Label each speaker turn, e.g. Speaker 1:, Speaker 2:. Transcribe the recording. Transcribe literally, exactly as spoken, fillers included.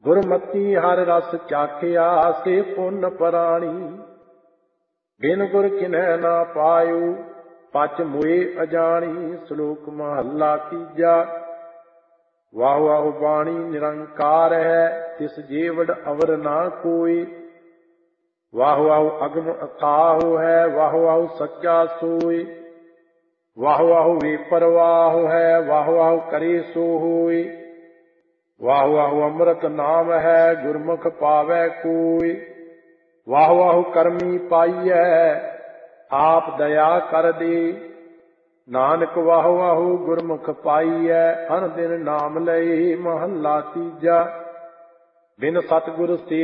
Speaker 1: ਗੁਰਮਤੀ ਹਰ ਰਸ ਚਾਖਿਆ ਸੇ ਪੁੰਨ ਪਰਾਣੀ। ਬਿਨ ਗੁਰ ਕਿਨੈ ਨਾ ਪਾਇਓ ਪਚ ਮੁਏ ਅਜਾਣੀ। ਸ਼ਲੋਕ ਮਹੱਲਾ ਤੀਜਾ। ਵਾਹ ਵਾਹ ਬਾਣੀ ਨਿਰੰਕਾਰ ਹੈ ਤਿਸ ਜੀਵੜ ਅਵਰ ਨਾ ਕੋਈ। ਵਾਹ ਵਾਹ ਅਗਮ ਅਥਾਹੁ ਹੈ ਵਾਹ ਵਾਹ ਸੱਚਾ ਸੋਈ। ਵਾਹ ਵਾਹ ਵੇ ਪਰਵਾਹ ਹੈ ਵਾਹ ਵਾਹ ਕਰੇ ਸੋ ਹੋਈ। ਵਾਹ ਵਾਹ ਅੰਮ੍ਰਿਤ ਨਾਮ ਹੈ ਗੁਰਮੁਖ ਪਾਵੈ ਕੋਈ। ਵਾਹ ਵਾਹ ਕਰਮੀ ਪਾਈਐ ਆਪ ਦਇਆ ਕਰ ਦੇ। ਨਾਨਕ ਵਾਹ ਵਾਹ ਗੁਰਮੁਖ ਪਾਈਐ ਅਨ ਦਿਨ ਨਾਮ ਲਏ। ਮਹੱਲਾ ਤੀਜਾ। ਬਿਨ ਸਤਿਗੁਰ ਸੇ